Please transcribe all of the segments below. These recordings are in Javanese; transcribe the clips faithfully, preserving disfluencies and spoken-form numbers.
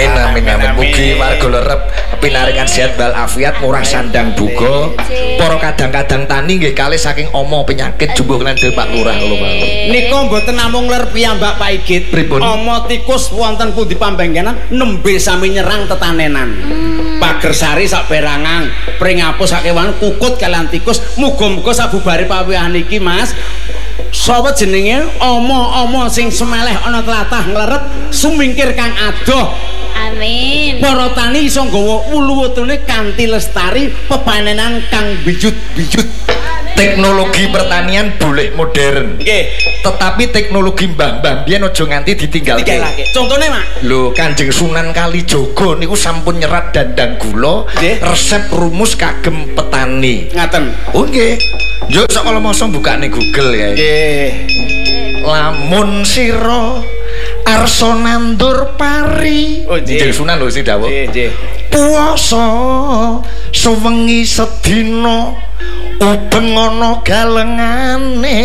Amin amin amin. Mugi warga lerep pinaringan sehat walafiat murah sandang buga. Para kadang-kadang tani nggih kalih saking ama penyakit jumbuh lan Pak Lurah kula wau. Nika mboten namung ler piyambak Pak Igit. Ama tikus wonten pundi pambengkenan nembe sami nyerang tetanenan. Pagersari sak perangan, pringapus sak kewan kukut kalian tikus. Muga-muga sabubare pawihan iki Mas. Sapa jenenge ama-ama sing semeleh ana tlatah ngleret sumingkir kang adoh. Amin. Para tani iso nggawa ulu-utune kanthi lestari pepanenan kang bijut-bijut. Teknologi pertanian boleh modern. Nggih. Tetapi teknologi mbah-mbah biyen aja nganti ditinggalke. Ditinggalke. Contone, Mak. Lho, Kanjeng Sunan Kalijaga niku sampun nyerat dandang gula, resep rumus kagem petani. Ngaten. Oh nggih. Yo sok kala masa bukane Google ya. Nggih. Lamun sira arsa nandur pari. Oh, Kanjeng Sunan lho sing dawuh. Nggih, nggih. Puasa sewengi sedina ubeng ana galengane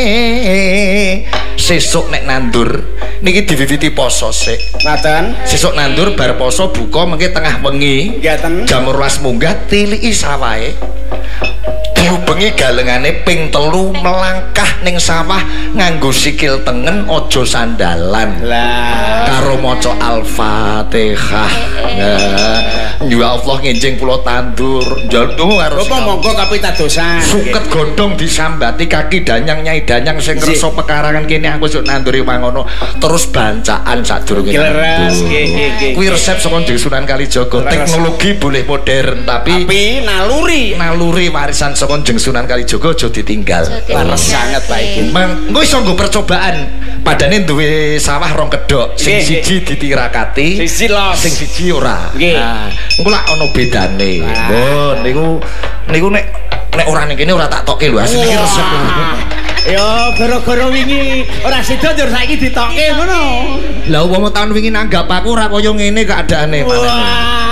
sesuk nek nandur niki diwiwiti poso sik ngaten sesuk nandur bar poso buka mengke tengah wengi ngaten jam rolas munggah tiliki sawahe diubengi galengane ping telu melangkah ning sawah nganggo sikil tengen aja sandalan lah karo maca Al-Fatihah. Nah, ya Allah ngenjing kula tandur njaluk karo apa monggo kapitadosan suket godhong disambati kaki danyang nyai danyang sing ngersa pekarangan kene aku sok nanduri wangono terus bancaan sadurunge leres nggih nggih kuwi resep saka Sunan Kalijaga. Teknologi boleh modern tapi tapi naluri naluri warisan saka Sunan Kalijaga aja ditinggal. Leres sanget Pak iki. Engko iso nggo percobaan. Padane duwe sawah rong kedok, sing siji ditirakati, siji los, sing siji ora. Nah, engko lak ana bedane. Mbon niku niku nek nek ora ning kene ora tak tokke lho asli iki resep. Ya gara-gara wingi ora sida njur saiki ditokke ngono. Lah umpama tahun wingi nanggap aku ora kaya ngene keadaane maneh.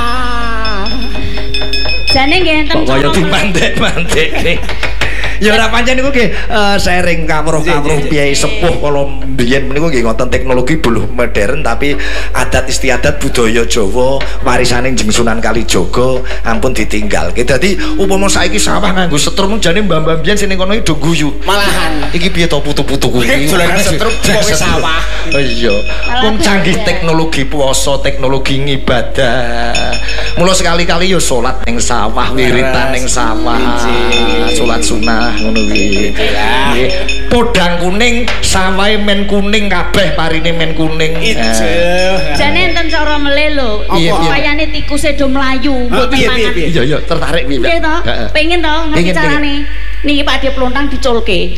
Jane nggih enten kaya dimantek-mantek. Ya ora pancen niku nggih sharing kawruh-kawruh piyai sepuh kala mbiyen niku nggih ngoten teknologi buluh modern tapi adat istiadat budaya Jawa warisane Jeng Sunan Kalijaga ampun ditinggalke. Dadi upama saiki sawah nganggo setrum jane mbah-mbah mbiyen sing ning kono iki do guyu. Malahan iki piye to putu-putu kuwi. Dolanan setrum kok sawah. Iya. Wong canggih teknologi puasa, teknologi ngibadah. Mula sekali-kali ya salat ning sawah, wiritan ning sawah, salat sunah ngono kuwi. Nggih. Podang kuning, sawahe men kuning kabeh, parine men kuning. Ijo. Jane enten cara mele lho. Upayane tikuse do mlayu mboten mangan. Iya iya tertarik piye. Nggih to? Pengen to ngerti carane. Niki Pak De Plontang diculke.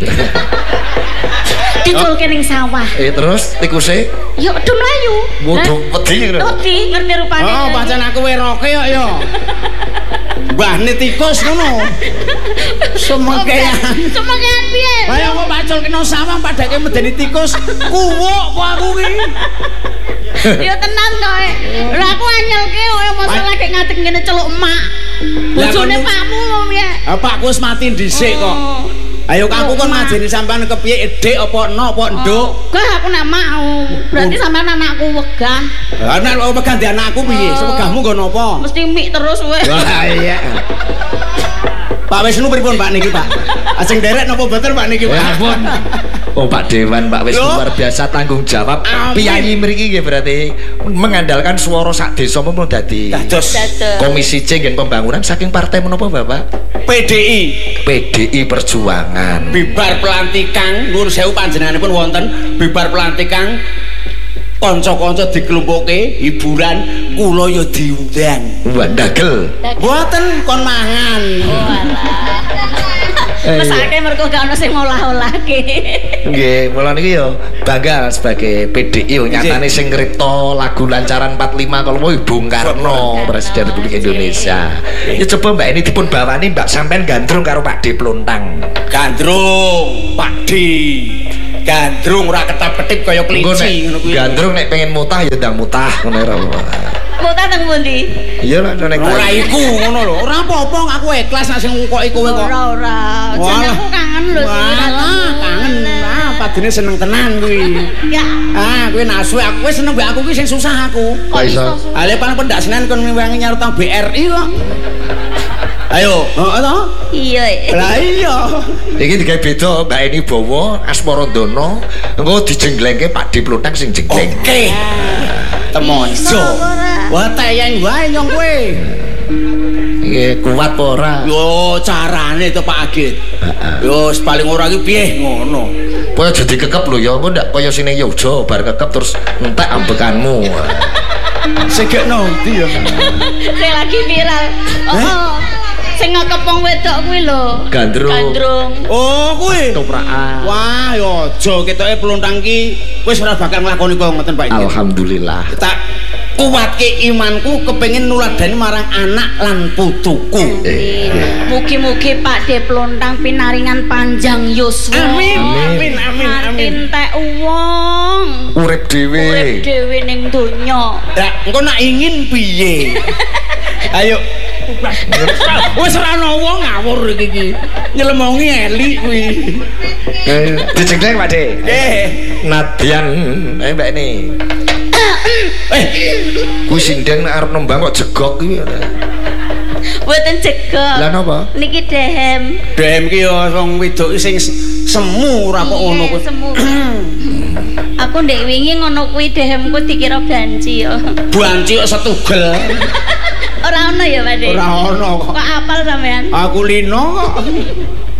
Diculke ning sawah. Eh terus tikuse? Yo do mlayu. Bodoh wedi ngono. Wedi ngerti rupane. Oh, pancen aku weroke kok ya. Mbahne tikus ngono. Semekean. Semekean piye? Kaya kok pacul kena sawah padake medeni tikus. Kuwuk kok aku ki. Ya tenan kowe. Lah aku anyelke kowe mosok lagi ngadeg ngene celuk emak. Bojone pakmu piye? Ah pakku wis mati dhisik kok. Ayo aku kon ngajeni sampean kepiye edek apa eno apa nduk? Kok aku nak mau. Berarti sampean anakku wegah. Lah nek wegah di anakku piye? Sewegahmu nggo napa? Mesti mik terus kowe. Wah iya. Pak Wisnu pripun Pak niki Pak? Asing derek napa boten Pak niki Pak? Ya ampun. Oh Pak Dewan Pak Wisnu luar biasa tanggung jawab. Piyayi mriki nggih berarti mengandalkan suara sak desa menapa dadi Komisi C ngen pembangunan saking partai menapa Bapak? P D I. P D I Perjuangan. Bibar pelantikan nuwun sewu panjenenganipun wonten bibar pelantikan kanca-kanca dikelumpuke hiburan kula ya diundang. Wah ndagel. Mboten kon mangan. Mesake mergo gak ono sing ngolah-olahke. Nggih, mula niki ya bangga sebagai P D I nyatane sing ngripta lagu lancaran empat puluh lima kalau mau Bung Karno Presiden Republik Indonesia. Ya coba Mbak ini dipun bawani Mbak sampean gandrung karo Pak De Plontang. Gandrung, Pak De. Gandrung ora ketap-ketip kaya kelinci ngono kuwi. Gandrung nek pengen mutah ya ndang mutah ngono ora. Mutah teng pundi? Iya lah nek ora iku ngono lho. Ora apa-apa aku ikhlas nek sing ngukoki kowe kok. Ora ora. Jane aku kangen lho sih. Walah, kangen. padine seneng tenan kuwi. Ya. Ah, kuwi nasu aku wis seneng mbek aku kuwi sing susah aku. Kok iso? Ale paling pendak senen kon wangi nyarut B R I kok. Ayo, heeh to? Iya. Lah iya. Iki digawe beda Mbak Eni bawa Asmaradana engko dijengglengke Pak Diplotang sing jengleng. Oke. Temonjo. Wah tayang wae nyong kowe. Iki kuat apa ora? Yo carane to Pak Agit. Yo paling ora iki piye ngono. Kowe aja dikekep lho ya, engko ndak kaya sine Yojo bar kekep terus entek ambekanmu. Segekno ndi ya? Sing lagi viral. Oh. Sing ngekepong wedok kuwi lho. Gandrung. Gandrung. Oh, kuwi. Toprakan. Wah, yo aja ketoke pelontang ki wis ora bakal nglakoni kok ngoten Pak Agit. Alhamdulillah. Tak kuwatke imanku kepengin nuladani marang anak lan putuku. Mugi-mugi Pak De Plontang pinaringan panjang yuswa. Amin, amin, amin, amin. Entek wong. Urip dhewe. Urip dhewe ning donya. Lah, engko nak ingin piye? Ayo. Wis ora ana wong ngawur iki iki. Nyelemongi elik kuwi. Eh, dijenggleng Pak De. Eh, Nadyan, eh Mbak Eni. eh, Kuwi sinden arep nembang kok jegok kuwi. Mboten jegok. Lah napa? Niki dehem. dem ki yo wong wedok sing semu ora kok ngono kuwi. Semu. Aku ndek wingi ngono kuwi dehemku dikira banci yo. Banci kok setugel. Ora ono ya, Pak De? Ora ono kok. Kok apal sampean? Aku lino kok.